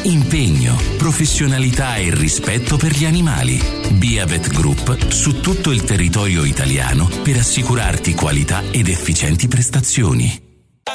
impegno, professionalità e rispetto per gli animali. Beavet Group su tutto il territorio italiano per assicurarti qualità ed efficienti prestazioni.